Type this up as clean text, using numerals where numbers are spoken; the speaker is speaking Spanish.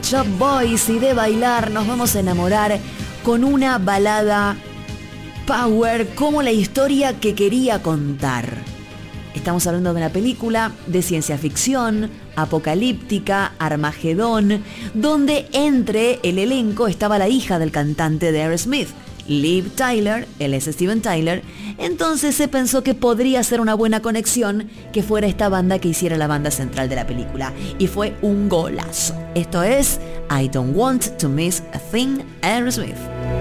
Shop Boys y de bailar nos vamos a enamorar con una balada power como la historia que quería contar. Estamos hablando de una película de ciencia ficción, apocalíptica, Armagedón, donde entre el elenco estaba la hija del cantante de Aerosmith, Liv Tyler, él es Steven Tyler. Entonces se pensó que podría ser una buena conexión que fuera esta banda que hiciera la banda central de la película. Y fue un golazo. Esto es I Don't Want to Miss a Thing, Aerosmith.